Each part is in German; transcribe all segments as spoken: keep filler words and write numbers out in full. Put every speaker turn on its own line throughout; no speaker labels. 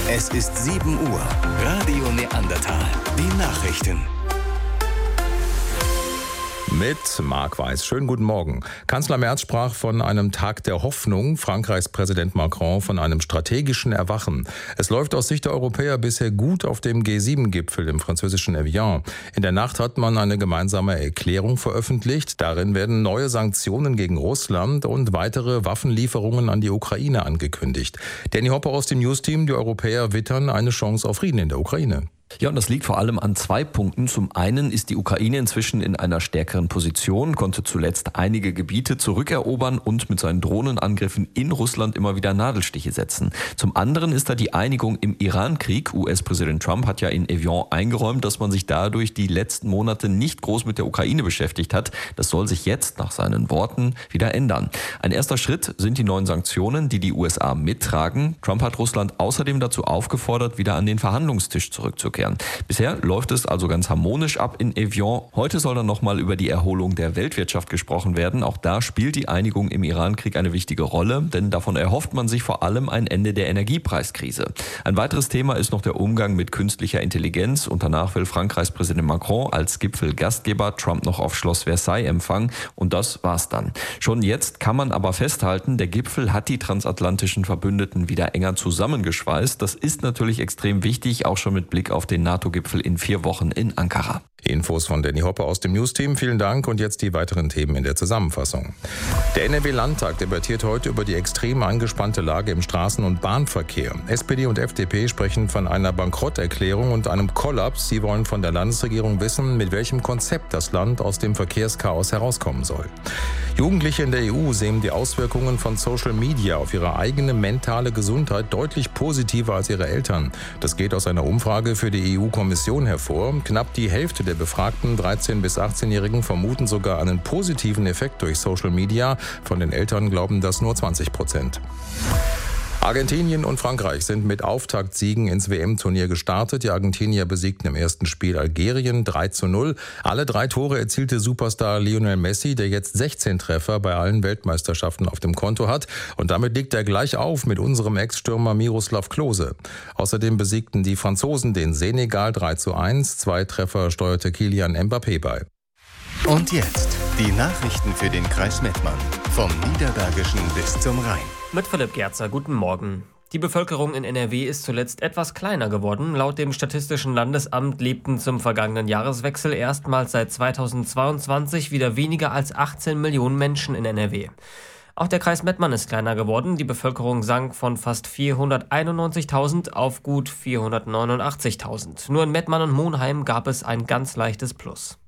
Es ist sieben Uhr. Radio Neandertal. Die Nachrichten.
Mit Marc Weiß. Schönen guten Morgen. Kanzler Merz sprach von einem Tag der Hoffnung, Frankreichs Präsident Macron von einem strategischen Erwachen. Es läuft aus Sicht der Europäer bisher gut auf dem G sieben Gipfel im französischen Evian. In der Nacht hat man eine gemeinsame Erklärung veröffentlicht. Darin werden neue Sanktionen gegen Russland und weitere Waffenlieferungen an die Ukraine angekündigt. Danny Hopper aus dem News-Team, die Europäer wittern eine Chance auf Frieden in der Ukraine.
Ja, und das liegt vor allem an zwei Punkten. Zum einen ist die Ukraine inzwischen in einer stärkeren Position, konnte zuletzt einige Gebiete zurückerobern und mit seinen Drohnenangriffen in Russland immer wieder Nadelstiche setzen. Zum anderen ist da die Einigung im Iran-Krieg. U S-Präsident Trump hat ja in Evian eingeräumt, dass man sich dadurch die letzten Monate nicht groß mit der Ukraine beschäftigt hat. Das soll sich jetzt nach seinen Worten wieder ändern. Ein erster Schritt sind die neuen Sanktionen, die die U S A mittragen. Trump hat Russland außerdem dazu aufgefordert, wieder an den Verhandlungstisch zurückzukehren. Bisher läuft es also ganz harmonisch ab in Evian. Heute soll dann nochmal über die Erholung der Weltwirtschaft gesprochen werden. Auch da spielt die Einigung im Iran-Krieg eine wichtige Rolle, denn davon erhofft man sich vor allem ein Ende der Energiepreiskrise. Ein weiteres Thema ist noch der Umgang mit künstlicher Intelligenz. Und danach will Frankreichs Präsident Macron als Gipfelgastgeber Trump noch auf Schloss Versailles empfangen. Und das war's dann. Schon jetzt kann man aber festhalten, der Gipfel hat die transatlantischen Verbündeten wieder enger zusammengeschweißt. Das ist natürlich extrem wichtig, auch schon mit Blick auf den NATO-Gipfel in vier Wochen in Ankara.
Infos von Danny Hopper aus dem News-Team. Vielen Dank und jetzt die weiteren Themen in der Zusammenfassung. Der N R W-Landtag debattiert heute über die extrem angespannte Lage im Straßen- und Bahnverkehr. S P D und F D P sprechen von einer Bankrotterklärung und einem Kollaps. Sie wollen von der Landesregierung wissen, mit welchem Konzept das Land aus dem Verkehrschaos herauskommen soll. Jugendliche in der E U sehen die Auswirkungen von Social Media auf ihre eigene mentale Gesundheit deutlich positiver als ihre Eltern. Das geht aus einer Umfrage für die E U-Kommission hervor. Knapp die Hälfte der befragten dreizehn- bis achtzehnjährigen vermuten sogar einen positiven Effekt durch Social Media. Von den Eltern glauben das nur zwanzig Prozent. Argentinien und Frankreich sind mit Auftaktsiegen ins W M-Turnier gestartet. Die Argentinier besiegten im ersten Spiel Algerien drei zu null. Alle drei Tore erzielte Superstar Lionel Messi, der jetzt sechzehn Treffer bei allen Weltmeisterschaften auf dem Konto hat. Und damit liegt er gleich auf mit unserem Ex-Stürmer Miroslav Klose. Außerdem besiegten die Franzosen den Senegal drei zu eins. Zwei Treffer steuerte Kylian Mbappé bei.
Und jetzt die Nachrichten für den Kreis Mettmann. Vom Niederbergischen bis zum Rhein.
Mit Philipp Gerzer, guten Morgen. Die Bevölkerung in N R W ist zuletzt etwas kleiner geworden. Laut dem Statistischen Landesamt lebten zum vergangenen Jahreswechsel erstmals seit zweitausendzweiundzwanzig wieder weniger als achtzehn Millionen Menschen in N R W. Auch der Kreis Mettmann ist kleiner geworden. Die Bevölkerung sank von fast vierhunderteinundneunzigtausend auf gut vierhundertneunundachtzigtausend. Nur in Mettmann und Monheim gab es ein ganz leichtes Plus.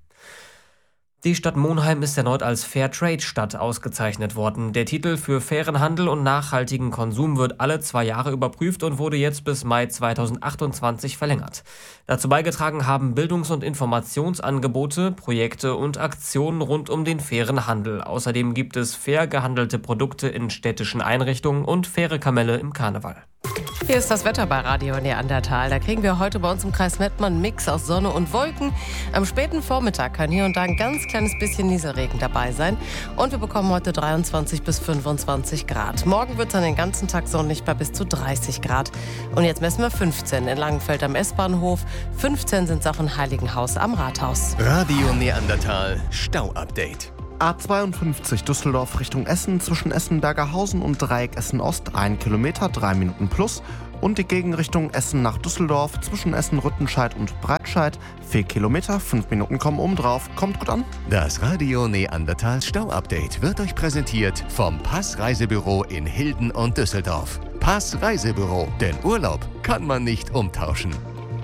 Die Stadt Monheim ist erneut als Fairtrade-Stadt ausgezeichnet worden. Der Titel für fairen Handel und nachhaltigen Konsum wird alle zwei Jahre überprüft und wurde jetzt bis Mai zweitausendachtundzwanzig verlängert. Dazu beigetragen haben Bildungs- und Informationsangebote, Projekte und Aktionen rund um den fairen Handel. Außerdem gibt es fair gehandelte Produkte in städtischen Einrichtungen und faire Kamelle im Karneval.
Hier ist das Wetter bei Radio Neandertal. Da kriegen wir heute bei uns im Kreis Mettmann einen Mix aus Sonne und Wolken. Am späten Vormittag kann hier und da ein ganz kleines bisschen Nieselregen dabei sein. Und wir bekommen heute dreiundzwanzig bis fünfundzwanzig Grad. Morgen wird es dann den ganzen Tag sonnig bei bis zu dreißig Grad. Und jetzt messen wir fünfzehn in Langenfeld am S-Bahnhof. fünfzehn sind es auch in Heiligenhaus am Rathaus.
Radio Neandertal Stau-Update.
A zweiundfünfzig Düsseldorf Richtung Essen zwischen Essen-Bergerhausen und Dreieck Essen-Ost ein Kilometer, drei Minuten plus. Und die Gegenrichtung Essen nach Düsseldorf zwischen Essen-Rüttenscheid und Breitscheid vier Kilometer, fünf Minuten kommen oben drauf. Kommt gut an.
Das Radio Neandertal Stau-Update wird euch präsentiert vom Pass Reisebüro in Hilden und Düsseldorf. Pass Reisebüro, denn Urlaub kann man nicht umtauschen.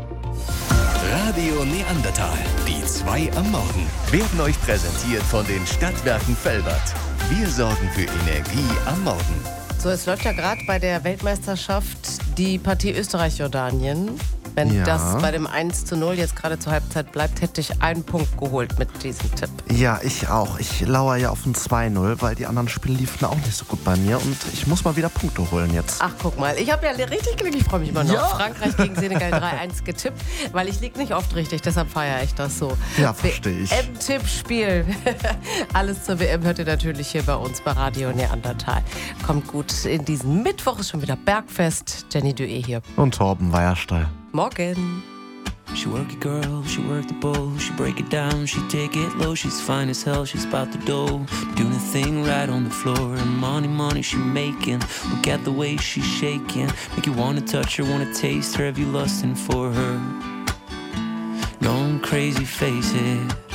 Radio Neandertal, die zwei am Morgen, werden euch präsentiert von den Stadtwerken Velbert. Wir sorgen für Energie am Morgen.
So, es läuft ja gerade bei der Weltmeisterschaft die Partie Österreich-Jordanien. Wenn
Ja.
das bei dem eins zu null jetzt gerade zur Halbzeit bleibt, hätte ich einen Punkt geholt mit diesem Tipp.
Ja, ich auch. Ich lauere ja auf ein zwei null, weil die anderen Spiele liefen auch nicht so gut bei mir und ich muss mal wieder Punkte holen jetzt.
Ach, guck mal, ich habe ja richtig Glück, ich freue mich immer noch.
Ja.
Frankreich gegen Senegal drei eins getippt, weil ich liege nicht oft richtig, deshalb feiere ich das so.
Ja, verstehe ich.
W M-Tippspiel. Alles zur W M hört ihr natürlich hier bei uns bei Radio Neandertal. Kommt gut in diesen Mittwoch, ist schon wieder Bergfest. Jenny Dué hier.
Und Torben Weiersteil.
Morgen.
She work it girl, she work the bowl, she break it down, she take it low, she's fine as hell, she's about the dough, doing a thing right on the floor, and money, money she making, look at the way she's shaking, make you wanna touch her, wanna taste her, have you lusting for her, going crazy, face it.